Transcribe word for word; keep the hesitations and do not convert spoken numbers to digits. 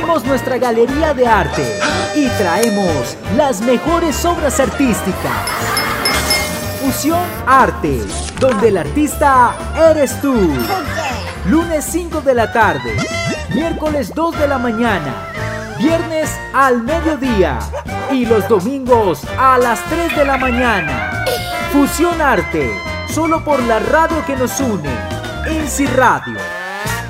abrimos nuestra galería de arte y traemos las mejores obras artísticas. Fusión Arte, donde el artista eres tú. Lunes cinco de la tarde, miércoles dos de la mañana, viernes al mediodía y los domingos a las tres de la mañana. Fusión Arte, solo por la radio que nos une, INSI Radio.